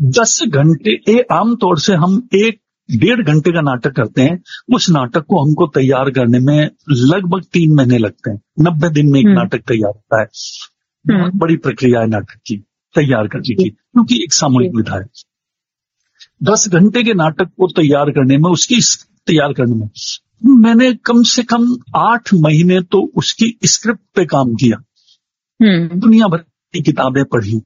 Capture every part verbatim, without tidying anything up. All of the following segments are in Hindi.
दस घंटे ए, आमतौर से हम एक डेढ़ घंटे का नाटक करते हैं। उस नाटक को हमको तैयार करने में लगभग तीन महीने लगते हैं। नब्बे दिन में एक नाटक तैयार होता है। बहुत बड़ी प्रक्रिया है नाटक की तैयार करने की, क्योंकि एक सामूहिक विधा है। दस घंटे के नाटक को तैयार करने में, उसकी तैयार करने में मैंने कम से कम आठ महीने तो उसकी स्क्रिप्ट पे काम किया। दुनिया भर की किताबें पढ़ी,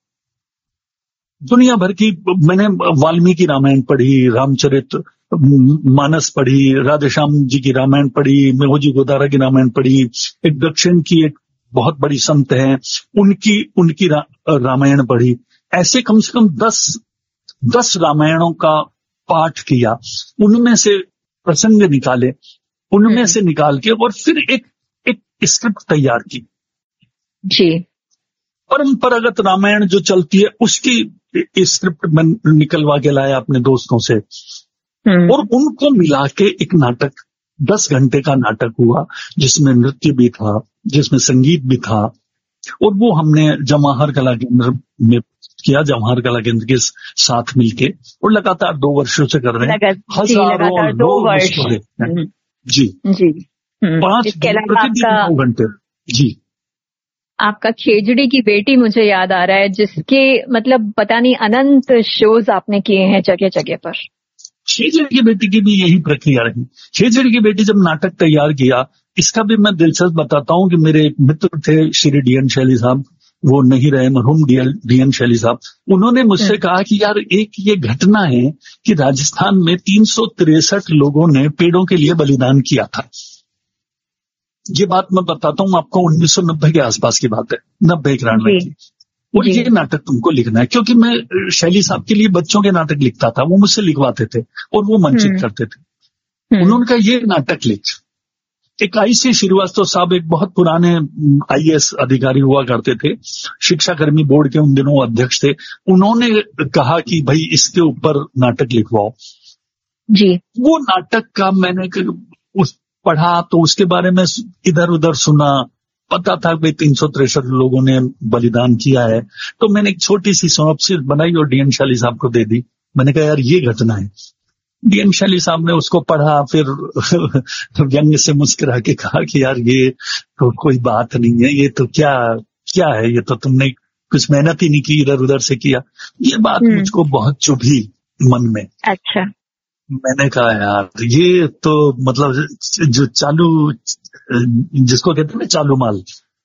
दुनिया भर की मैंने वाल्मीकि रामायण पढ़ी, रामचरित मानस पढ़ी, राधेश्याम जी की रामायण पढ़ी, मेहोजी गोदारा की रामायण पढ़ी। एक दक्षिण की एक बहुत बड़ी संत है, उनकी उनकी रा, रामायण पढ़ी। ऐसे कम से कम दस दस रामायणों का पाठ किया, उनमें से प्रसंग निकाले, उनमें से निकाल के और फिर एक एक स्क्रिप्ट तैयार की जी। परंपरागत रामायण जो चलती है उसकी स्क्रिप्ट में निकलवा के लाया अपने दोस्तों से, और उनको मिला के एक नाटक, दस घंटे का नाटक हुआ, जिसमें नृत्य भी था, जिसमें संगीत भी था। और वो हमने जवाहर कला केंद्र में किया, जवाहर कला केंद्र के साथ मिलके, और लगातार दो वर्षों से कर रहे हैं। हजारों दो वर्ष जी जी पांच दो घंटे जी। आपका खेजड़ी की बेटी मुझे याद आ रहा है, जिसके मतलब पता नहीं अनंत शोज आपने किए हैं जगह जगह पर। खेजड़ी की बेटी की भी यही प्रक्रिया रही। खेजड़ी की बेटी जब नाटक तैयार किया, इसका भी मैं दिलचस्प बताता हूं कि मेरे एक मित्र थे श्री डी एन शैली साहब, वो नहीं रहे, मरहूम डी एन शैली साहब। उन्होंने मुझसे कहा कि यार एक ये घटना है कि राजस्थान में तीन सौ तिरसठ लोगों ने पेड़ों के लिए बलिदान किया था। ये बात मैं बताता हूँ आपको, उन्नीस सौ नब्बे के आसपास की बात है, नब्बे इक्यानवे की। और ये नाटक तुमको लिखना है, क्योंकि मैं शैली साहब के लिए बच्चों के नाटक लिखता था, वो मुझसे लिखवाते थे और वो मंचित करते थे। उन्होंने कहा ये नाटक लिख। एक आई सी श्रीवास्तव साहब एक बहुत पुराने आई ए एस अधिकारी हुआ करते थे, शिक्षा कर्मी बोर्ड के उन दिनों अध्यक्ष थे। उन्होंने कहा कि भाई इसके ऊपर नाटक लिखवाओ जी। वो नाटक का मैंने उस पढ़ा तो उसके बारे में इधर उधर सुना, पता था भाई तीन सौ तिरसठ लोगों ने बलिदान किया है। तो मैंने एक छोटी सी सिनॉप्सिस बनाई और डी एन शैली साहब को दे दी। मैंने कहा यार ये घटना है। डी एन शैली साहब ने उसको पढ़ा, फिर व्यंग्य से मुस्कुरा के कहा कि यार ये तो कोई बात नहीं है, ये तो क्या क्या है, ये तो तुमने कुछ मेहनत ही नहीं की, इधर उधर से किया। ये बात मुझको बहुत चुभी मन में। अच्छा। मैंने कहा यार ये तो मतलब जो चालू, जिसको कहते हैं ना चालू माल,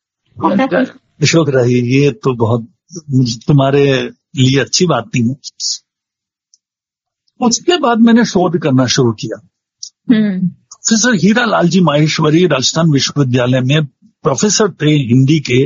अशोक रही, ये तो बहुत तुम्हारे लिए अच्छी बात नहीं है। उसके बाद मैंने शोध करना शुरू किया। प्रोफेसर हीरा लाल जी माहेश्वरी राजस्थान विश्वविद्यालय में प्रोफेसर थे हिंदी के,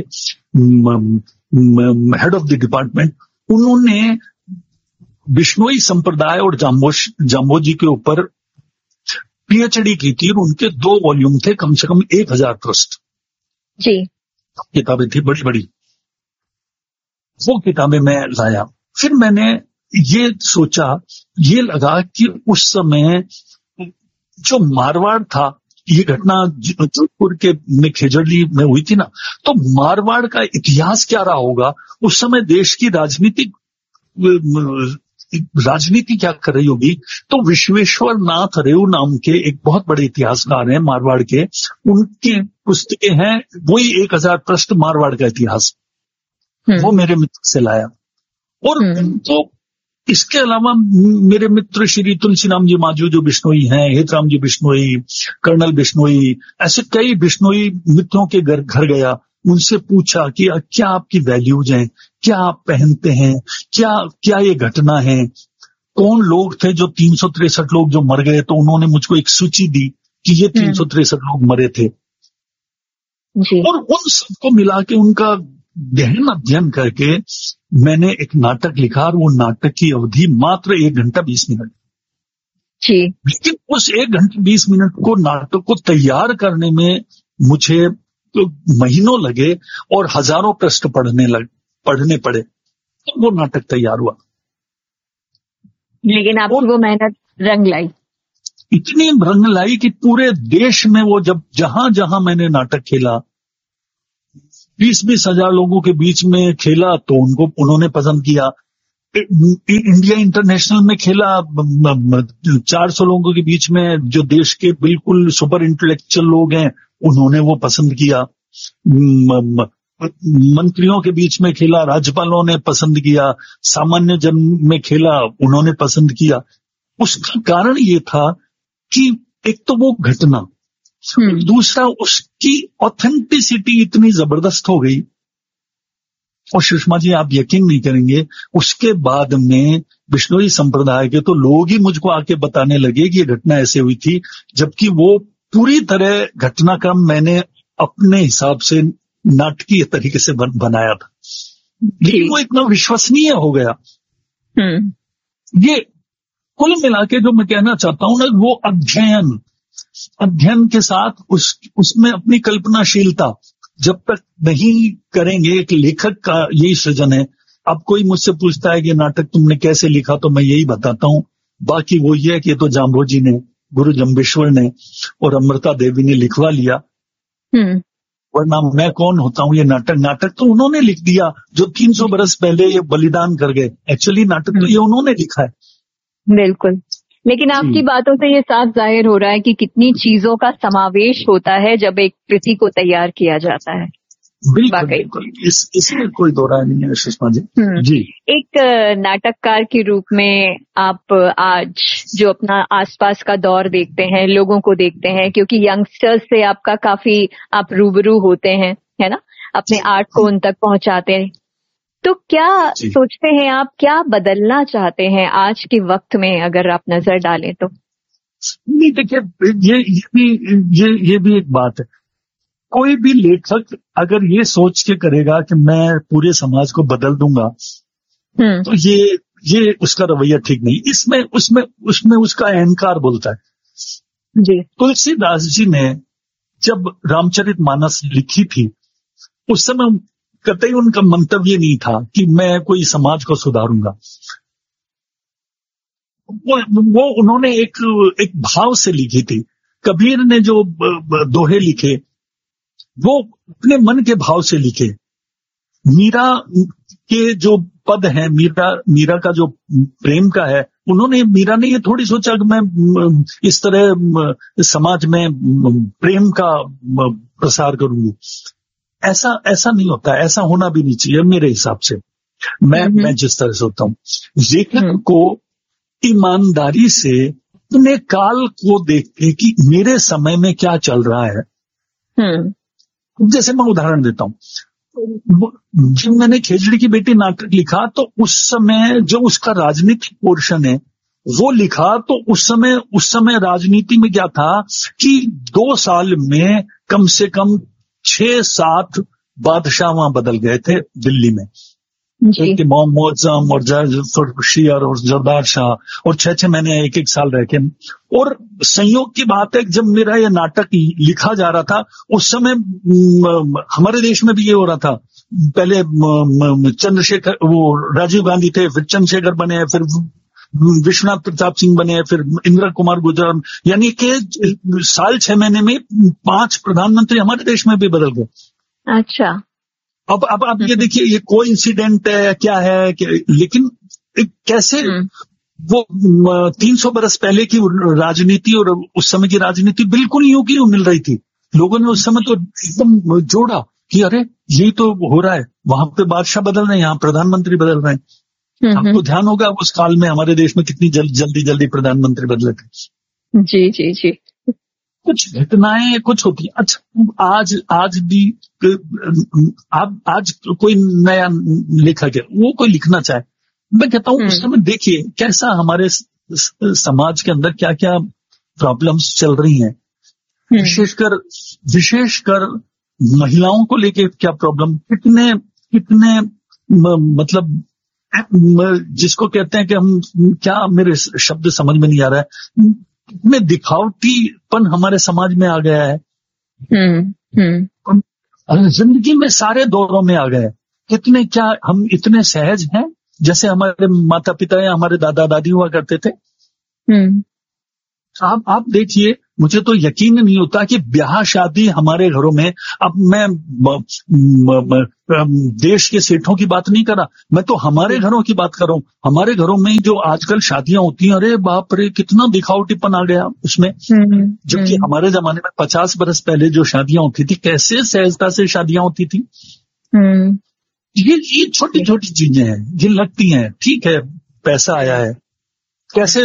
हेड ऑफ द डिपार्टमेंट। उन्होंने बिश्नोई संप्रदाय और जाम्बोश जाम्बोजी के ऊपर पीएचडी की थी, और उनके दो वॉल्यूम थे, कम से कम एक हजार पृष्ठ जी किताबें थी, बड़ी बड़ी। वो किताबें मैं लाया। फिर मैंने ये सोचा, ये लगा कि उस समय जो मारवाड़ था, ये घटना जोधपुर के में खेजड़ी में हुई थी ना, तो मारवाड़ का इतिहास क्या रहा होगा उस समय, देश की राजनीतिक राजनीति क्या कर रही होगी। तो विश्वेश्वर नाथ रेऊ नाम के एक बहुत बड़े इतिहासकार हैं मारवाड़ के, उनकी पुस्तकें हैं, वही एक हजार पृष्ठ मारवाड़ का इतिहास, वो मेरे मित्र से लाया। और तो इसके अलावा मेरे मित्र श्री तुलसीराम जी माजू जो बिश्नोई हैं, हेतराम जी बिश्नोई, कर्नल बिश्नोई, ऐसे कई बिश्नोई मित्रों के घर घर गया, उनसे पूछा कि क्या आपकी वैल्यूज हैं, क्या आप पहनते हैं, क्या क्या ये घटना है, कौन लोग थे जो तीन सौ तिरसठ लोग जो मर गए। तो उन्होंने मुझको एक सूची दी कि ये तीन सौ तिरसठ लोग मरे थे जी। और उन सबको मिला के उनका गहन अध्ययन करके मैंने एक नाटक लिखा, और वो नाटक की अवधि मात्र एक घंटा बीस मिनट जी। लेकिन उस एक घंटे बीस मिनट को नाटक को तैयार करने में मुझे तो महीनों लगे और हजारों पृष्ठ पढ़ने लग पढ़ने पड़े, तो वो नाटक तैयार हुआ। लेकिन आपकी वो मेहनत रंग लाई, इतनी रंग लाई कि पूरे देश में वो जब जहां जहां मैंने नाटक खेला, बीस बीस हजार लोगों के बीच में खेला, तो उनको उन्होंने पसंद किया। इंडिया इंटरनेशनल में खेला, चार सौ लोगों के बीच में जो देश के बिल्कुल सुपर इंटेलेक्चुअल लोग हैं उन्होंने वो पसंद किया, मंत्रियों के बीच में खेला, राज्यपालों ने पसंद किया, सामान्य जन में खेला, उन्होंने पसंद किया। उसका कारण ये था कि एक तो वो घटना, दूसरा उसकी ऑथेंटिसिटी इतनी जबरदस्त हो गई। और सुषमा जी आप यकीन नहीं करेंगे, उसके बाद में बिश्नोई संप्रदाय के तो लोग ही मुझको आके बताने लगे कि ये घटना ऐसे हुई थी, जबकि वो पूरी तरह घटनाक्रम मैंने अपने हिसाब से नाटकीय तरीके से बन, बनाया था, लेकिन वो इतना विश्वसनीय हो गया। ये कुल मिला के जो मैं कहना चाहता हूं ना, वो अध्ययन अध्ययन के साथ उस उसमें अपनी कल्पनाशीलता जब तक नहीं करेंगे, एक लेखक का यही सृजन है। अब कोई मुझसे पूछता है कि नाटक तुमने कैसे लिखा, तो मैं यही बताता हूं, बाकी वो ये है कि ये तो जाम्भोजी ने, गुरु जम्बेश्वर ने और अमृता देवी ने लिखवा लिया, वरना मैं कौन होता हूं। ये नाटक नाटक तो उन्होंने लिख दिया जो तीन सौ बरस पहले ये बलिदान कर गए। एक्चुअली नाटक तो ये उन्होंने लिखा है। बिल्कुल, लेकिन आपकी बातों से ये साफ जाहिर हो रहा है कि कितनी चीजों का समावेश होता है जब एक कृति को तैयार किया जाता है। बिल्कुल, बिल्कुल। इस, इसमें कोई दो राय नहीं है सुषमा जी। जी, एक नाटककार के रूप में आप आज जो अपना आसपास का दौर देखते हैं, लोगों को देखते हैं, क्योंकि यंगस्टर्स से आपका काफी आप रूबरू होते हैं, है ना, अपने आर्ट को उन तक पहुंचाते हैं, तो क्या सोचते हैं आप, क्या बदलना चाहते हैं आज के वक्त में, अगर आप नजर डालें तो? नहीं, देखिए, ये ये भी ये ये भी एक बात है। कोई भी लेखक अगर ये सोच के करेगा कि मैं पूरे समाज को बदल दूंगा, तो ये ये उसका रवैया ठीक नहीं। इसमें उसमें उसमें उसका अहंकार बोलता है। जी, तुलसीदास जी ने जब रामचरितमानस लिखी थी, उस समय कतई उनका मंतव्य नहीं था कि मैं कोई समाज को सुधारूंगा। वो, वो उन्होंने एक एक भाव से लिखी थी। कबीर ने जो दोहे लिखे वो अपने मन के भाव से लिखे। मीरा के जो पद हैं, मीरा मीरा का जो प्रेम का है, उन्होंने मीरा ने ये थोड़ी सोचा कि मैं इस तरह समाज में प्रेम का प्रसार करूंगी। ऐसा ऐसा नहीं होता, ऐसा होना भी नहीं चाहिए मेरे हिसाब से। मैं मैं जिस तरह से होता हूँ, लेखक को ईमानदारी से अपने काल को देख के कि मेरे समय में क्या चल रहा है। जैसे मैं उदाहरण देता हूँ, जब मैंने खेजड़ी की बेटी नाटक लिखा तो उस समय जो उसका राजनीतिक पोर्शन है वो लिखा, तो उस समय उस समय राजनीति में क्या था कि दो साल में कम से कम छह सात बादशाह वहां बदल गए थे दिल्ली में। एक इमाम मुअज्जम और शियर और जरदार शाह, और छह छह महीने एक एक साल रह के। और संयोग की बात है, जब मेरा ये नाटक लिखा जा रहा था उस समय हमारे देश में भी ये हो रहा था। पहले चंद्रशेखर, वो राजीव गांधी थे, फिर चंद्रशेखर बने, फिर विश्वनाथ प्रताप सिंह बने, फिर इंदिरा कुमार गुजराल, यानी कि साल छह महीने में पांच प्रधानमंत्री हमारे देश में भी बदल गए। अच्छा, अब अब आप ये देखिए, ये कोई इंसिडेंट है क्या है क्या, लेकिन कैसे वो तीन सौ बरस पहले की राजनीति और उस समय की राजनीति बिल्कुल यूं की यूं मिल रही थी। लोगों ने उस समय तो एकदम जोड़ा कि अरे यही तो हो रहा है, वहां पे बादशाह बदल रहे हैं, यहाँ प्रधानमंत्री बदल रहे हैं। आपको ध्यान होगा उस काल में हमारे देश में कितनी जल, जल्दी जल्दी प्रधानमंत्री बदले थे। जी जी जी, कुछ घटनाएं कुछ होती है। अच्छा, आज आज भी आप आज कोई नया लेखक है, वो कोई लिखना चाहे, मैं कहता हूँ उस समय देखिए कैसा हमारे समाज के अंदर क्या क्या प्रॉब्लम्स चल रही हैं, विशेषकर विशेषकर महिलाओं को लेके क्या प्रॉब्लम, कितने कितने मतलब जिसको कहते हैं कि हम क्या, मेरे शब्द समझ में नहीं आ रहा है, कितने दिखावटीपन हमारे समाज में आ गया है। जिंदगी में सारे दौरों में आ गए। कितने, क्या हम इतने सहज हैं जैसे हमारे माता पिता या हमारे दादा दादी हुआ करते थे। आप आप देखिए, मुझे तो यकीन नहीं होता कि ब्याह शादी हमारे घरों में, अब मैं म, म, म, देश के सेठों की बात नहीं कर रहा, मैं तो हमारे घरों की बात कर रहा हूँ। हमारे घरों में जो आजकल शादियां होती हैं, अरे बाप रे कितना दिखावटीपन आ गया उसमें। जबकि हमारे जमाने में पचास बरस पहले जो शादियां होती थी, कैसे सहजता से शादियां होती थी। ये ये छोटी छोटी चीजें हैं जिन लगती हैं ठीक है पैसा आया है, कैसे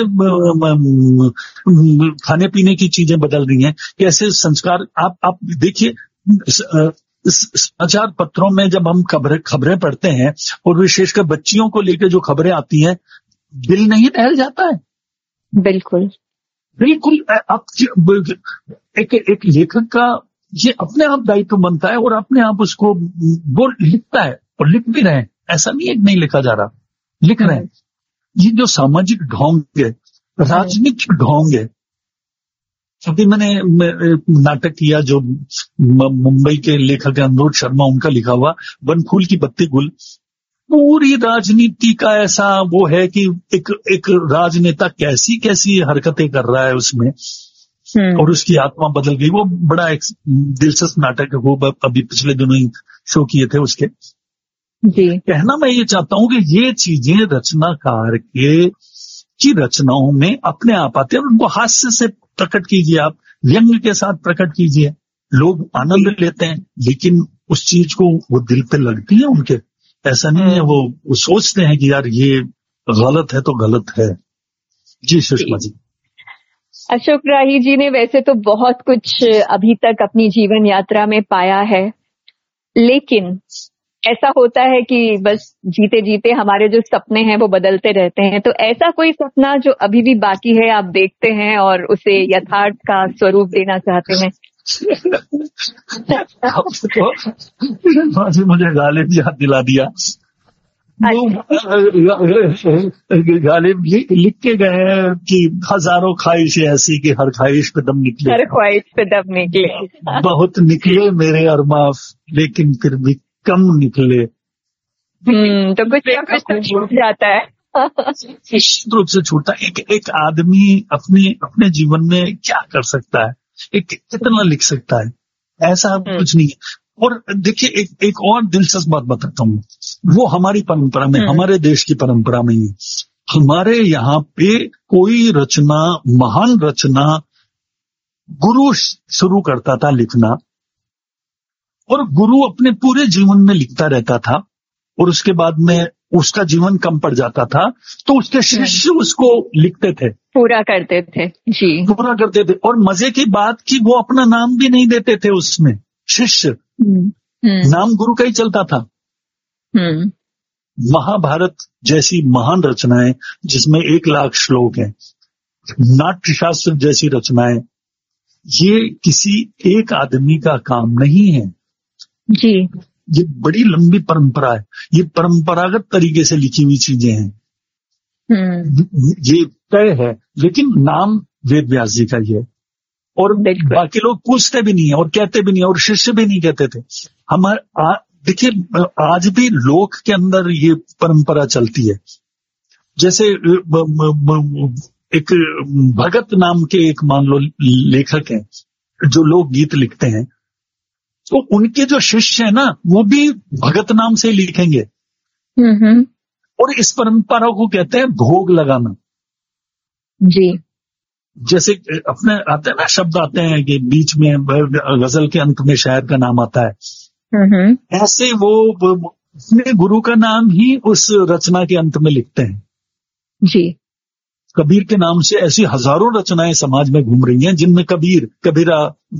खाने पीने की चीजें बदल रही हैं, कैसे संस्कार। आप आप देखिए समाचार पत्रों में जब हम खबरें खबरें पढ़ते हैं और विशेषकर बच्चियों को लेकर जो खबरें आती हैं, दिल नहीं दहल जाता है। बिल्कुल बिल्कुल। आप एक एक लेखक का ये अपने आप दायित्व बनता है और अपने आप उसको वो लिखता है और लिख भी रहे हैं, ऐसा नहीं है नहीं लिखा जा रहा, लिख रहे हैं। ये जो सामाजिक ढोंग है, राजनीतिक ढोंग है। अभी मैंने नाटक किया जो मुंबई के लेखक अनुरोध शर्मा, उनका लिखा हुआ वन फूल की बत्ती गुल, पूरी राजनीति का ऐसा वो है कि एक एक राजनेता कैसी कैसी हरकतें कर रहा है उसमें और उसकी आत्मा बदल गई। वो बड़ा एक दिलचस्प नाटक है, वो अभी पिछले दिनों ही शो किए थे उसके। जी। कहना मैं ये चाहता हूं कि ये चीजें रचनाकार के की रचनाओं में अपने आप आते हैं, उनको हास्य से प्रकट कीजिए, आप व्यंग के साथ प्रकट कीजिए, लोग आनंद लेते हैं, लेकिन उस चीज को वो दिल पे लगती है उनके, ऐसा नहीं है वो, वो सोचते हैं कि यार ये गलत है तो गलत है। जी सुषमा जी। अशोक राही जी ने वैसे तो बहुत कुछ अभी तक अपनी जीवन यात्रा में पाया है, लेकिन ऐसा होता है कि बस जीते जीते हमारे जो सपने हैं वो बदलते रहते हैं। तो ऐसा कोई सपना जो अभी भी बाकी है आप देखते हैं और उसे यथार्थ का स्वरूप देना चाहते हैं? तो मुझे गालिब याद दिला दिया। गालिब ये लिख के गए हैं कि हजारों ख्वाहिशें ऐसी कि हर ख्वाहिश पे दम निकले, हर ख्वाहिश पे दम निकले। बहुत निकले मेरे अरमाफ लेकिन फिर भी कम निकले। हम्म तो कुछ ना कुछ तो छूट जाता है। निश्चित रूप से छूटता है। एक एक आदमी अपने अपने जीवन में क्या कर सकता है, एक कितना लिख सकता है, ऐसा कुछ नहीं है। और देखिए एक एक और दिलचस्प बात बताता हूँ, वो हमारी परंपरा में, हमारे देश की परंपरा में ही, हमारे यहाँ पे कोई रचना, महान रचना गुरु शुरू करता था लिखना, और गुरु अपने पूरे जीवन में लिखता रहता था और उसके बाद में उसका जीवन कम पड़ जाता था तो उसके शिष्य उसको लिखते थे, पूरा करते थे। जी, पूरा करते थे। और मजे की बात कि वो अपना नाम भी नहीं देते थे उसमें, शिष्य नाम गुरु का ही चलता था। महाभारत जैसी महान रचनाएं जिसमें एक लाख श्लोक हैं, नाट्य शास्त्र जैसी रचनाएं, ये किसी एक आदमी का काम नहीं है जी, ये बड़ी लंबी परंपरा है, ये परंपरागत तरीके से लिखी हुई चीजें हैं, ये तय है। लेकिन नाम वेद व्यास जी का ही है और बाकी लोग पूछते भी नहीं है और कहते भी नहीं है और शिष्य भी नहीं कहते थे। हमारे देखिए आज भी लोक के अंदर ये परंपरा चलती है। जैसे एक भगत नाम के एक मान लो लेखक हैं जो लोक गीत लिखते हैं, तो उनके जो शिष्य है ना वो भी भगत नाम से लिखेंगे और इस परंपरा को कहते हैं भोग लगाना। जी, जैसे अपने आते हैं ना शब्द आते हैं कि बीच में गजल के अंत में शायर का नाम आता है, ऐसे वो अपने गुरु का नाम ही उस रचना के अंत में लिखते हैं। जी, कबीर के नाम से ऐसी हजारों रचनाएं समाज में घूम रही हैं जिनमें कबीर, कबीरा,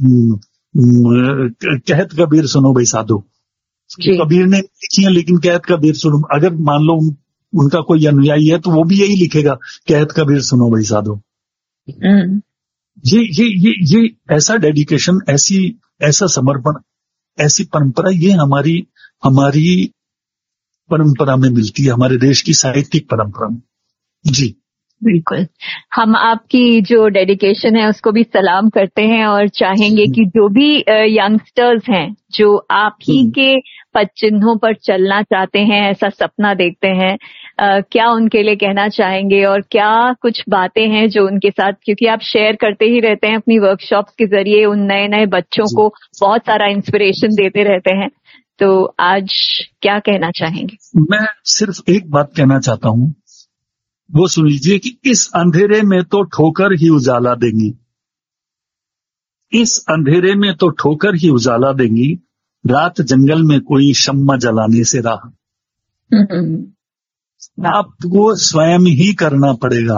कहत कबीर सुनो भाई साधो, कबीर ने लिखी है लेकिन कहत कबीर सुनो। अगर मान लो उनका कोई अनुयायी है तो वो भी यही लिखेगा, कहत कबीर सुनो भाई साधो। ये ये ये ये ऐसा डेडिकेशन, ऐसी ऐसा समर्पण, ऐसी परंपरा, ये हमारी हमारी परंपरा में मिलती है, हमारे देश की साहित्यिक परंपरा में। जी बिल्कुल, हम आपकी जो डेडिकेशन है उसको भी सलाम करते हैं और चाहेंगे कि जो भी यंगस्टर्स हैं जो आप ही के पद चिन्हों पर चलना चाहते हैं, ऐसा सपना देखते हैं, आ, क्या उनके लिए कहना चाहेंगे और क्या कुछ बातें हैं जो उनके साथ, क्योंकि आप शेयर करते ही रहते हैं अपनी वर्कशॉप्स के जरिए, उन नए नए बच्चों को बहुत सारा इंस्पिरेशन देते रहते हैं, तो आज क्या कहना चाहेंगे? मैं सिर्फ एक बात कहना चाहता हूं, वो सुन लीजिए कि इस अंधेरे में तो ठोकर ही उजाला देंगी, इस अंधेरे में तो ठोकर ही उजाला देंगी, रात जंगल में कोई शम्मा जलाने से राह। आपको स्वयं ही करना पड़ेगा।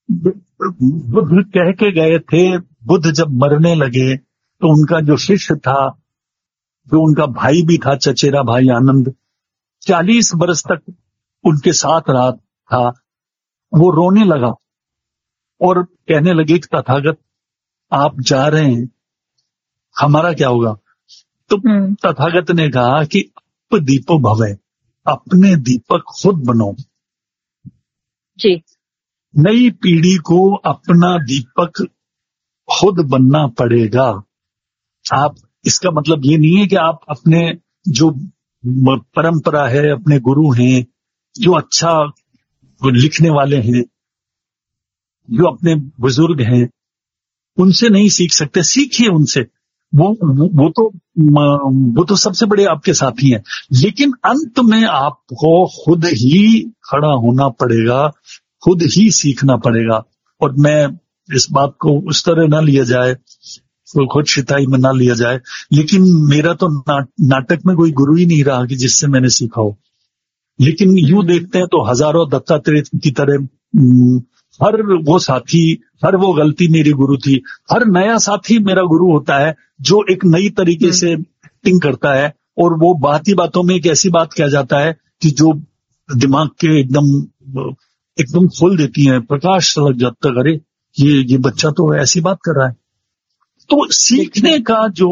बुद्ध कह के गए थे, बुद्ध जब मरने लगे तो उनका जो शिष्य था, जो उनका भाई भी था, चचेरा भाई आनंद, चालीस बरस तक उनके साथ रहा था, वो रोने लगा और कहने लगे कि तथागत आप जा रहे हैं, हमारा क्या होगा? तो तथागत ने कहा कि अप दीपो भवे, अपने दीपक खुद बनो। जी, नई पीढ़ी को अपना दीपक खुद बनना पड़ेगा। आप, इसका मतलब ये नहीं है कि आप अपने जो परंपरा है, अपने गुरु हैं, जो अच्छा लिखने वाले हैं, जो अपने बुजुर्ग हैं, उनसे नहीं सीख सकते। सीखिए उनसे, वो वो तो वो तो सबसे बड़े आपके साथी हैं, लेकिन अंत में आपको खुद ही खड़ा होना पड़ेगा, खुद ही सीखना पड़ेगा। और मैं इस बात को उस तरह ना लिया जाए, खुद शिताई में ना लिया जाए, लेकिन मेरा तो ना, नाटक में कोई गुरु ही नहीं रहा कि जिससे मैंने सीखा हो। लेकिन यूं देखते हैं तो हजारों दत्तात्रेय की तरह हर वो साथी, हर वो गलती मेरी गुरु थी। हर नया साथी मेरा गुरु होता है जो एक नई तरीके से एक्टिंग करता है, और वो बात ही बातों में एक ऐसी बात कह जाता है कि जो दिमाग के एकदम एकदम खोल देती है, प्रकाश लग जाता है, अरे ये ये बच्चा तो ऐसी बात कर रहा है। तो सीखने का जो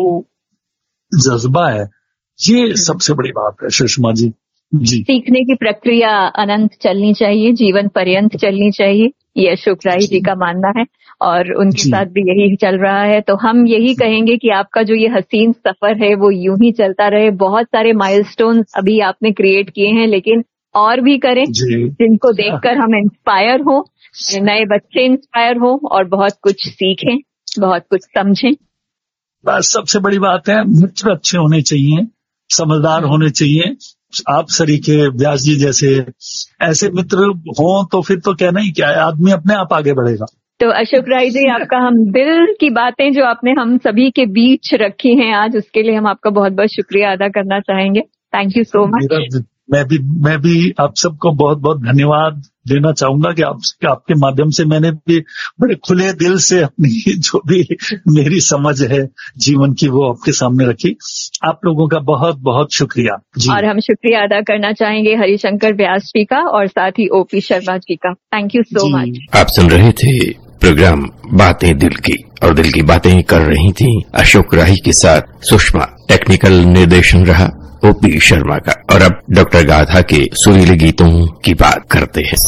जज्बा है, ये सबसे बड़ी बात है सुषमा जी। जी, सीखने की प्रक्रिया अनंत चलनी चाहिए, जीवन पर्यंत चलनी चाहिए, ये अशोक राही जी का मानना है, और उनके साथ भी यही चल रहा है। तो हम यही कहेंगे कि आपका जो ये हसीन सफर है वो यूं ही चलता रहे। बहुत सारे माइलस्टोन्स अभी आपने क्रिएट किए हैं, लेकिन और भी करें, जिनको देखकर हम इंस्पायर हो, नए बच्चे इंस्पायर हो और बहुत कुछ सीखें, बहुत कुछ समझें। बस सबसे बड़ी बात है, मित्र अच्छे होने चाहिए, समझदार होने चाहिए। आप सरीखे, व्यास जी जैसे ऐसे मित्र हों तो फिर तो कहना ही क्या है, आदमी अपने आप आगे बढ़ेगा। तो अशोक राही जी, आपका हम दिल की बातें जो आपने हम सभी के बीच रखी हैं आज, उसके लिए हम आपका बहुत बहुत शुक्रिया अदा करना चाहेंगे। Thank you so much. मैं भी मैं भी आप सबको बहुत बहुत धन्यवाद देना चाहूंगा कि आप, आपके माध्यम से मैंने भी बड़े खुले दिल से अपनी जो भी मेरी समझ है जीवन की वो आपके सामने रखी। आप लोगों का बहुत बहुत शुक्रिया जी। और हम शुक्रिया अदा करना चाहेंगे हरिशंकर व्यास जी का और साथ ही ओपी शर्मा जी का। Thank you so much. आप सुन रहे थे प्रोग्राम बातें दिल की, और दिल की बातें कर रही थी अशोक राही के साथ सुषमा। टेक्निकल निर्देशन रहा ओपी शर्मा का। और अब डॉक्टर गाथा के सुरीले गीतों की बात करते हैं।